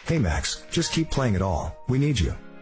Hey Max, just keep playing it all. We need you.